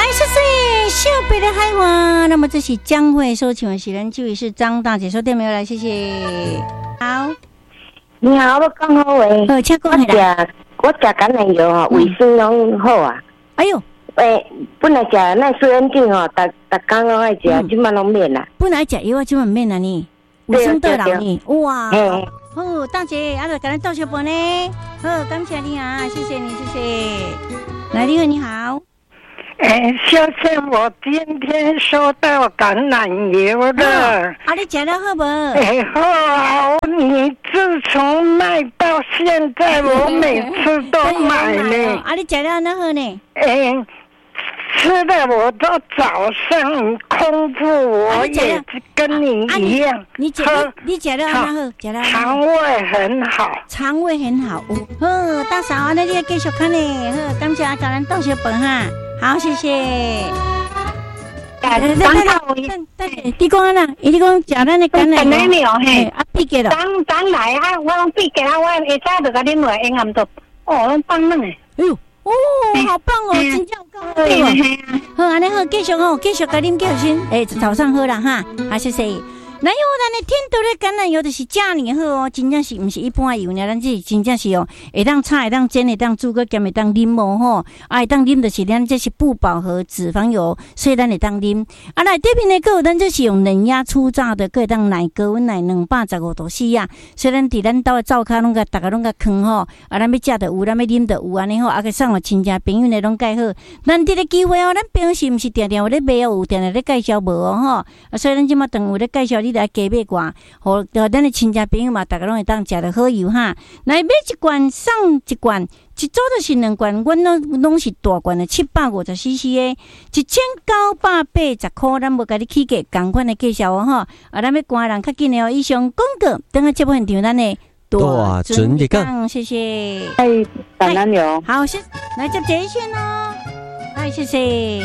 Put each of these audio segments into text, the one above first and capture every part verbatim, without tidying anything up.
谢谢秀北的海花。那么这是将会收请的喜人就是张大姐说对没有来，谢谢。好， 你好，我讲好诶。 好，请讲下来。 我食橄榄油吼，卫生拢好啊。 哎呦， 诶，本来食那水恩定吼，逐逐工拢爱食，即满拢免啦。 本来食药啊，即满免啦呢。卫生得人呢，哇！ 嘿， 好，大姐，啊，就给咱倒小本呢。好，感谢你啊，谢谢你，谢谢。来，你好，你好。 哎，小姐，我今天收到橄榄油了。 啊，啊你吃了好不？ 哎，好，你自从卖到现在，我每次都买呢。 啊，你吃了那好呢？ 哎，吃的我都早上空腹，我也跟你一样。 啊、你吃你吃了那好，吃了肠胃很好， 肠胃很好。好，大嫂，那你继续看呢。好，感谢给咱倒小本哈。好，谢谢。大姐，大姐，你讲啦，你讲食咱的橄榄油嘿，啊，闭个了。 当当来啊，我拢闭个啊，我下早就甲恁来用暗做，哦，拢放冷诶。 哎呦，哦，好棒哦，真正够好哦。好，安尼好，继续哦，继续甲恁继续先。诶，早上好啦哈，好，谢谢。咱有咱的天道的橄榄油就是遮尔好哦，真正是毋是一般的油呢，咱这真正是哦，会当炒，会当煎，会当煮，个兼会当啉哦吼，啊会当啉就是咱这是不饱和脂肪油，所以咱会当啉。啊内底边呢，个咱这是用冷压初榨的，个会当奶高温奶两百十五度 C 啊，所以咱伫咱兜的灶骹拢个大家拢个放吼，啊咱要食就有，咱要啉就有安尼吼，啊个送互亲戚朋友呢拢介好。咱这个机会哦，咱平时毋是定定有咧卖哦，有定定咧介绍无哦吼，啊所以咱即马当有咧介绍你。来加买罐，互咱的亲戚朋友嘛，大家拢会当食着好油哈。来买一罐送一罐，一组就是两罐，阮拢拢是大罐的，七百五十 C C 的，一千九百八十块，咱无甲你起价，同款的介绍哦吼。啊，咱要赶人较紧的哦。以上广告，等下节目现场咱的大准日讲，谢谢。 哎，橄榄油， 好，先来接这一线哦。哎，谢谢。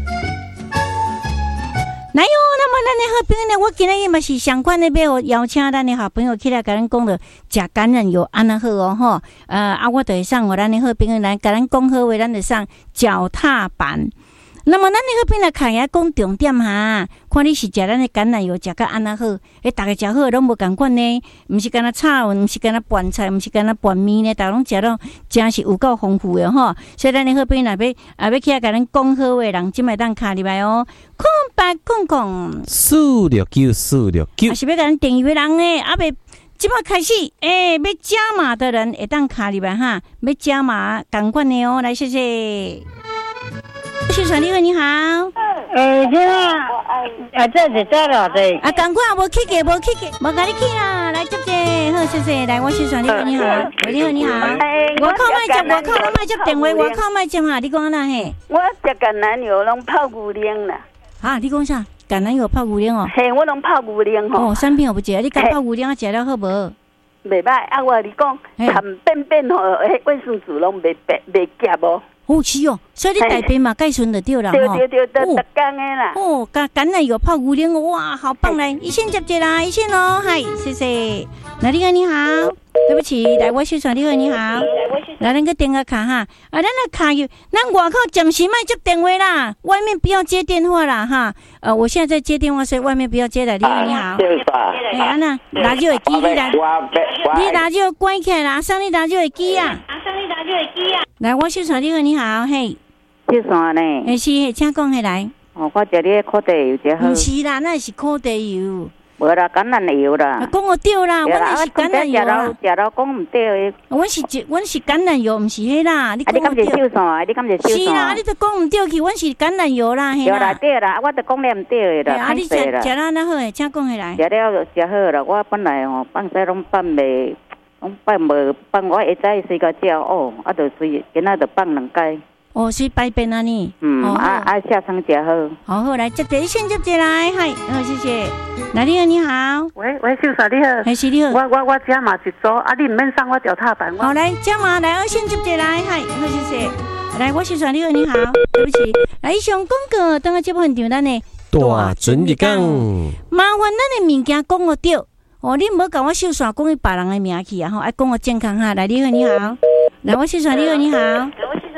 来哟，那么咱的好朋友呢？我今日嘛是相关的要邀请咱的好朋友起来，甲咱讲着食橄榄油安那好哦吼。呃啊，我就会送我咱的好朋友来，甲咱讲好话，咱就送脚踏板。那么咱的好朋友来看下讲重点哈，看你是食咱的橄榄油食甲安那好，诶，大家食好拢无共款呢，毋是干那炒，毋是干那拌菜，毋是干那拌面呢，大家拢食到真是有够丰富的吼。所以咱的好朋友若要啊要起来甲咱讲好话，人即摆当卡入来哦，空白空空四六九四六九， 啊是要甲咱订阅的人呢，啊袂。即摆开始，诶、欸，要加码的人会当卡入来哈，要加码共款的哦，来谢谢。秀传你好，你好。 诶，这啊，啊，这是这了的。 啊，赶快，无起价，无起价，无甲你起啦，来接接，好，谢谢，来，我秀传你好，你好，喂，你好，你好。我靠卖接，我靠咱卖接电话，我靠卖接哈，你讲哪嘿？ 我食橄榄油拢泡牛奶啦。 啊，你讲啥？橄榄油泡牛奶哦？ 嘿，我拢泡牛奶吼。 哦，产品我不食，你甲泡牛奶食了好无？ 袂歹，啊，我你讲，含便便吼，迄卫生纸拢袂白袂夹无。 哦，是哦，所以你大便嘛盖顺就对了吼。 对对对，都逐工的啦。 哦，橄橄榄油泡牛奶哦，哇，好棒来！一线接接啦，一线哦，嗨，谢谢。来，你好，你好，对不起，来我秀传你好，你好，来咱个电话卡哈，啊，咱个卡有，咱外口暂时卖接电话啦，外面不要接电话啦哈。呃，我现在在接电话，所以外面不要接了。你好，你好。哎，安娜，拿就会机，你拿，你拿就关起来啦，上你拿就会机啊。上你拿就会机啊。来，我秀传你好，你好，嘿。 秀传呢？ 哎是，请讲下来。 哦，我食你的苦地油最好。 不是啦，那是苦地油。 无啦，橄榄油啦。 讲我对啦，我是橄榄油啦。 食到讲唔对的。 我是我是橄榄油，唔是迄啦。你讲我对。你敢是秀传？你敢是秀传？ 是啦，你都讲唔对去，我是橄榄油啦，嘿啦。 对啦，对啦，我都讲了唔对的啦。 啊，你食食啦，那好诶，请讲下来。 食了就食好啦，我本来吼放在拢放袂，拢放无放，我下早睡个觉哦，啊，就睡，今仔就放两摆。 哦，是排便啊你？ 嗯，哦、啊啊，下床食好。 好好来，接第一线接进来，嗨，好谢谢。来，你好，你好。 喂喂，秀嫂你好。 还是你好。 我我我加码一组，啊，你唔免送我脚踏板。 好，来加码，来二线接进来，嗨，好谢谢。来，我是传你好，你好，对不起。来，以上广告，等下节目现场咱呢。 大准日讲。 麻烦咱的物件讲个对，哦，你唔好甲我秀传讲伊别人的名去啊，吼，爱讲个健康哈。来，你好，你好。来，我秀传你好，你好。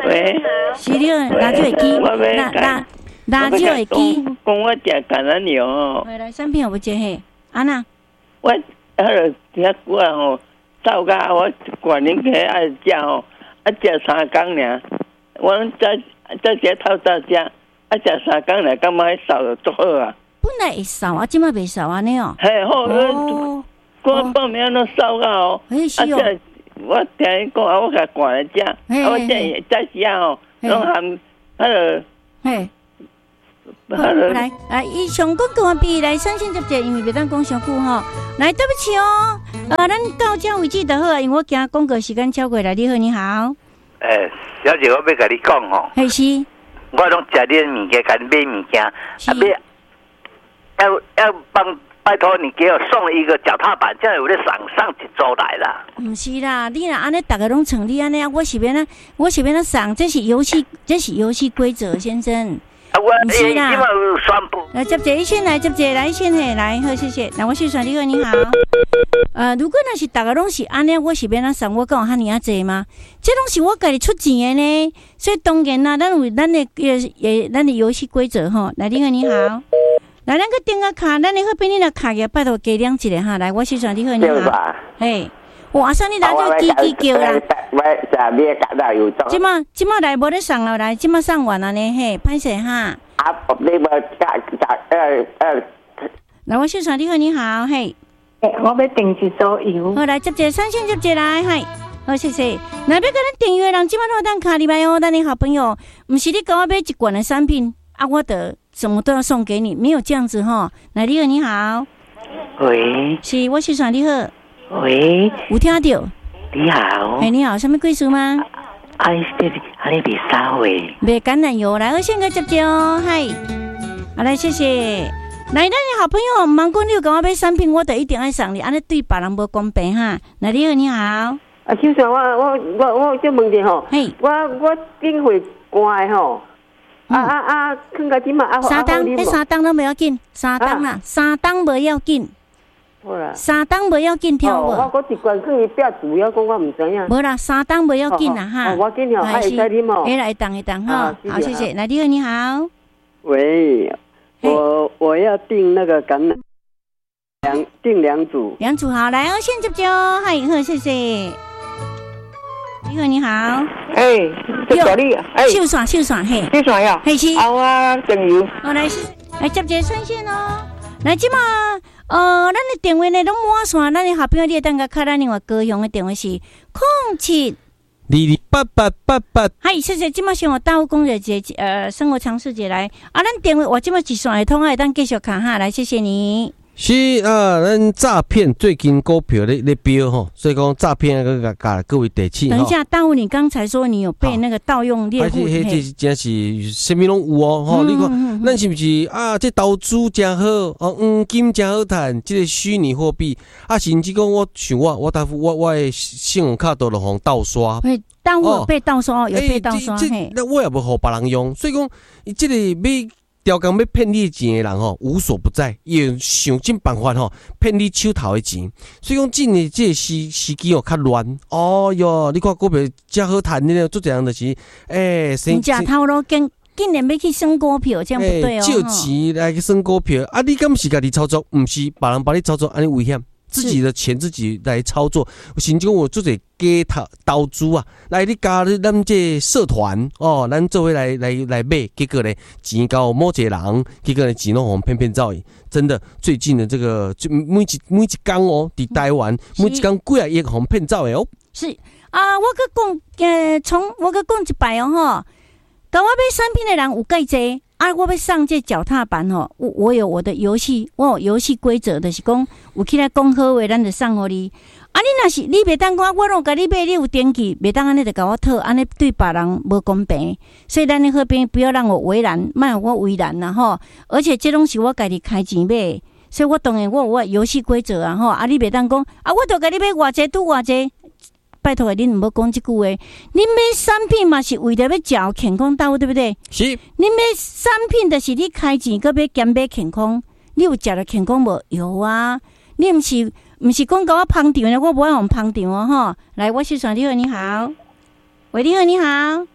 喂， 是你拿酒的机，拿拿拿酒的机。 讲我食橄榄油哦。 来来，产品有无接嘿？安娜， 我迄个遐久啊吼，走甲我管恁去爱食吼，啊食三工尔，我再再食透早食，啊食三工尔，感觉迄瘦就足好啊。 本来会瘦啊，即摆袂瘦安尼哦。 嘿好， 哦， 我报名都瘦到哦， 哎是哦。 我听伊讲啊，我甲赶来食，啊我这这时啊吼，拢含迄个， 嘿，来来，以上广告完毕，来三线接接，因为袂当讲上久吼。来，对不起哦，呃，咱到这为止就好，因为我惊广告时间超过来。你好，你好。 诶，小姐，我要甲你讲吼， 嘿是， 我拢食你物件，甲你买物件，啊要要要帮。拜托你给我送一个脚踏板，这样有的上上一周来啦。 不是啦，你若安尼，大家拢像你安尼，我是要那，我是要那上，这是游戏，这是游戏规则，先生。 啊，我不是啦。 来接者，先来接者，来先嘿，来好，谢谢。来，我先说你好，你好。呃，如果那是大家拢是安尼，我是要那上，我讲哈尼啊济吗？这拢是我家己出钱的呢，所以当然啦，咱有咱的也咱的游戏规则吼。来，你好，你好。来，咱个订个卡，咱你好边你那卡个拜托加两一个哈。来，我先说你好，你好。嘿，哇，啥你拿就叽叽叫啦。 喂，下面搞到有种。 即马即马来无得上了，来，即马上完了呢，嘿，歹势哈。 啊，你无加加呃呃。 来，我先说你好，你好，嘿。 诶，我要订一组油。 好，来接者三线接者来，嘿。好，谢谢。那要跟咱订阅的人，即马都当卡里来哦，咱的好朋友，唔是你跟我买一罐的产品。啊，我的什么都要送给你，没有这样子哈。来，你好，你好， 喂， 是我是算你好， 喂， 有听到？ 你好， 哎，你好，什么贵事吗？ 啊，你这啊，你别撒喂， 别橄榄油，来，我先个接接哦，嗨，好来，谢谢。来，咱的好朋友，芒果你有跟我买产品，我就一定爱送你，安尼对别人无公平哈。来，你好，你好，啊， 先生，我我我我就问你吼，我我顶会乖吼。啊啊啊！看个点嘛，啊三档，迄三档都不要紧，三档啦，三档不要紧。 好啦， 三档不要紧，跳无。 我我一罐可以不要主要讲我唔知影。 无啦，三档不要紧啦哈。 我紧吼，还会使啉吼。 哎来，等一等哈，好谢谢。来，你好，你好。 喂，我我要订那个橄榄两订两组。 两组好，来哦，先接接哦，嗨，好，谢谢。你好，你好。 哎，这助理，哎， 秀爽，秀爽，嘿， 秀爽呀， 嘿是。 啊，我朋友。 我来来接接专线哦。来，即马呃，咱的电话呢拢满线，咱的好朋友你等下卡咱另外高雄的电话是零七二二八八八八。 嗨，谢谢，即马先我大务工人节呃生活常识节来啊，咱电话我即马一线会通啊，当继续卡哈，来谢谢你。 是啊，咱诈骗最近股票咧咧飙吼，所以讲诈骗个个甲各位提醒。 等一下，大务，你刚才说你有被那个盗用猎户， 迄迄真是什么拢有哦吼、嗯！你看，咱是不是啊？这投资真好哦，黄金真好赚，这个虚拟货币啊，甚至讲我想我我大夫我我的信用卡都落互盗刷。 会盗有被盗刷，有被盗刷嘿。 那我也无互别人用，所以讲，伊这个要。调工要骗你钱的人吼，无所不在，用想尽办法吼骗你手头的钱。所以讲，真的这个时时机哦较乱。哦哟，你看股票真好赚呢，做这样的是，诶、欸， 你假头路竟竟然要去升股票，这样不对哦。 借、欸、钱来去升股票，啊，你敢是家己操作，唔是别人帮你操作，安尼危险。自己的钱自己来操作，甚至我做者假投资啊，来你加入咱这社团哦，咱做伙来来来买，结果呢钱交某一个人，结果呢钱拢互骗骗走去。真的，最近的这个就每一每一天哦，伫台湾每一天几啊亿互骗走的哦。 是啊，我佮讲，呃，从我佮讲一摆哦吼，甲我买产品的人有介济。啊！我要上这脚踏板吼，我我有我的游戏，我有游戏规则，就是讲有起来讲好话，咱就送互你。啊，你若是你袂当讲，我拢甲你买，你有登记，袂当安尼就甲我讨，安尼对别人无公平。所以咱的好朋友不要让我为难，莫我为难啦吼。而且这拢是我家己开钱买，所以我当然我有我游戏规则啊吼。啊，你袂当讲啊，我著甲你买偌济拄偌济。拜托你唔好讲这句话。你买产品嘛是为了要照健康到，对不对？ 是。 你买产品就是你开钱，搁要兼买健康。你有食了健康无？有啊。你唔是唔是讲甲我捧场的，我不爱用捧场哦吼。来，我是算你好，你好。喂，你好，你好。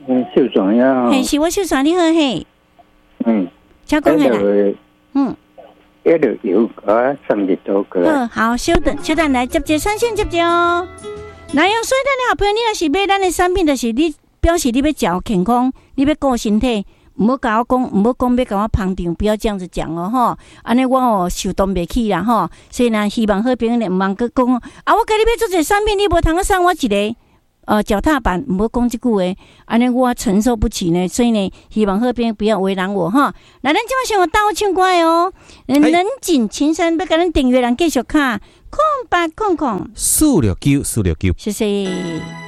嗯，秀爽呀。 嘿，是我秀爽，你好嘿。 嗯。 请讲下啦。嗯。 一路有个三十多个。 好，好，稍等，稍等来接接三线接接哦。那用所以咱的好朋友，你若是买咱的产品，就是你表示你要食健康，你要顾身体，唔好甲我讲，唔好讲要甲我捧场，不要这样子讲哦吼。安尼我哦受动袂起啦吼。所以呢，希望好朋友呢唔通去讲啊，我甲你要做一个产品，你无通去送我一个。呃，脚踏板唔好讲这句话，安尼我承受不起呢，所以呢，希望后边不要为难我哈。来，咱今晚想我倒唱歌哦，冷静情深，要甲咱订阅人继续看，空八空空， 四六九四六九， 谢谢。